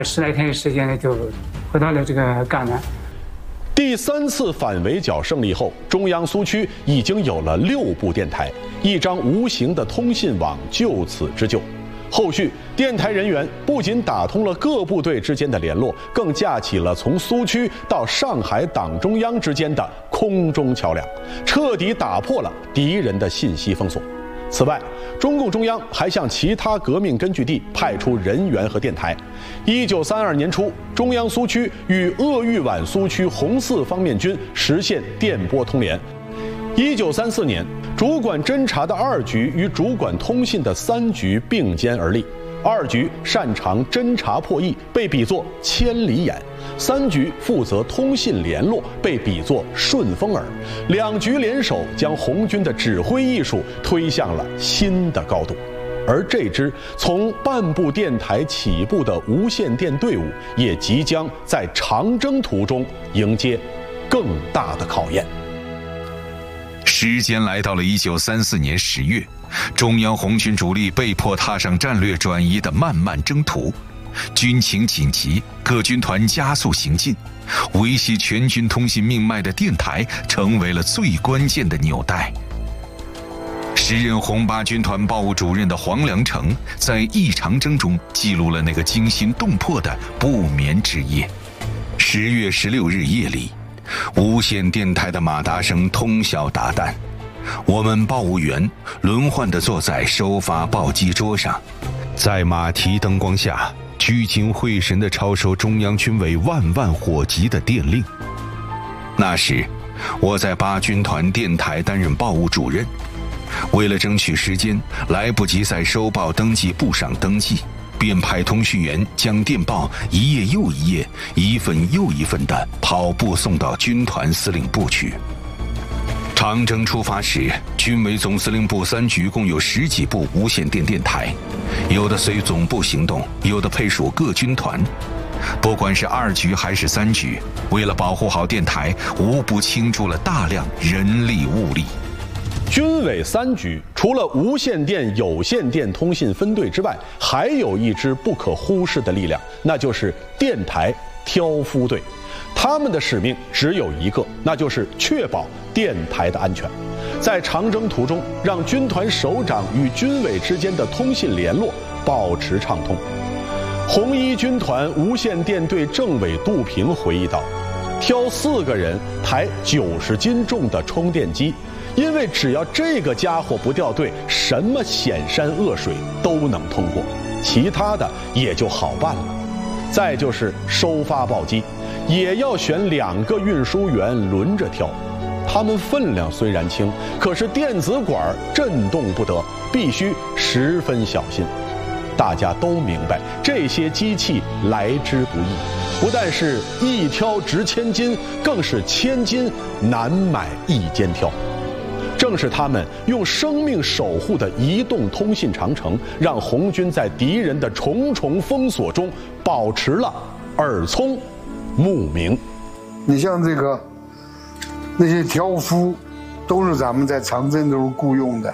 10来天的时间呢，就回到了这个赣南。 第3次反围剿胜利后，中央苏区已经有了6部电台，一张无形的通信网就此织就。后续，电台人员不仅打通了各部队之间的联络，更架起了从苏区到上海党中央之间的空中桥梁，彻底打破了敌人的信息封锁。此外，中共中央还向其他革命根据地派出人员和电台。1932年初，中央苏区与鄂豫皖苏区红四方面军实现电波通联。1934年，主管侦察的2局与主管通信的3局并肩而立。2局擅长侦察破译，被比作千里眼；3局负责通信联络，被比作顺风耳。2局联手将红军的指挥艺术推向了新的高度。而这支从半部电台起步的无线电队伍，也即将在长征途中迎接更大的考验。 时间来到了1934年10月，中央红军主力被迫踏上战略转移的漫漫征途，军情紧急，各军团加速行进，维系全军通信命脉的电台成为了最关键的纽带。时任红八军团报务主任的黄良成在忆长征中记录了那个惊心动魄的不眠之夜。10月16日夜里，无线电台的马达声通宵达旦，我们报务员轮换地坐在收发报机桌上，在马蹄灯光下聚精会神地抄收中央军委万万火急的电令。那时我在8军团电台担任报务主任，为了争取时间，来不及在收报登记簿上登记，便派通讯员将电报一页又一页，一份又一份地跑步送到军团司令部去。长征出发时，军委总司令部3局共有10几部无线电电台，有的随总部行动，有的配属各军团。不管是2局还是3局，为了保护好电台，无不倾注了大量人力物力。 军委3局除了无线电、有线电通信分队之外，还有一支不可忽视的力量，那就是电台挑夫队。他们的使命只有一个，那就是确保电台的安全，在长征途中让军团首长与军委之间的通信联络保持畅通。红一军团无线电队政委杜平回忆道，挑4个人抬90斤重的充电机，因为只要这个家伙不掉队，什么险山恶水都能通过，其他的也就好办了。再就是收发报机，也要选2个运输员轮着挑，他们分量虽然轻，可是电子管震动不得，必须十分小心。大家都明白，这些机器来之不易，不但是一挑值1000斤，更是1000斤难买一肩挑。正是他们用生命守护的移动通信长城，让红军在敌人的重重封锁中保持了耳聪目明。 你像这个那些挑夫，都是咱们在长征都是雇佣的，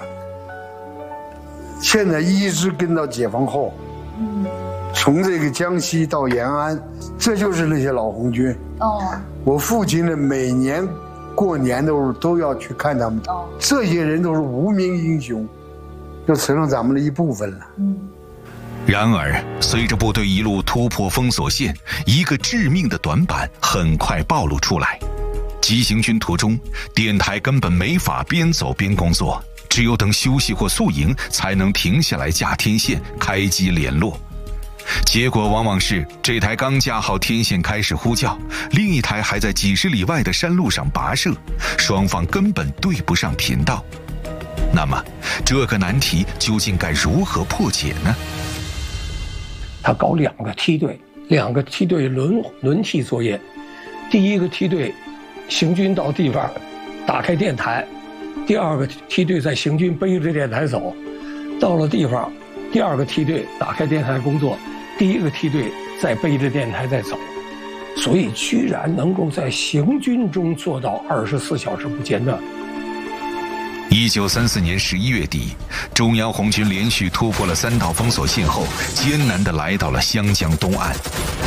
现在一直跟到解放后，从这个江西到延安，这就是那些老红军。我父亲呢，每年过年的时候都要去看他们，这些人都是无名英雄，就成了咱们的一部分了。 然而，随着部队一路突破封锁线，一个致命的短板很快暴露出来。急行军途中，电台根本没法边走边工作，只有等休息或宿营才能停下来架天线开机联络。结果往往是这台刚架好天线开始呼叫，另一台还在几十里外的山路上跋涉，双方根本对不上频道。那么这个难题究竟该如何破解呢？ 他搞2个梯队，2个梯队轮替作业。第一个梯队行军到地方打开电台，第2个梯队在行军背着电台走，到了地方第2个梯队打开电台工作，第1个梯队再背着电台再走，所以居然能够在行军中做到24小时不间断。 1934年11月底，中央红军连续突破了3道封锁线后，艰难地来到了湘江东岸。